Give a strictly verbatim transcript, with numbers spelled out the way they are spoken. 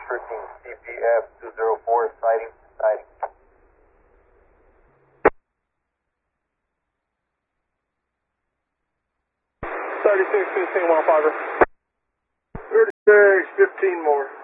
thirteen C P F two zero four, sighting, sighting. thirty-six fifteen, one fiver. thirty-six fifteen more.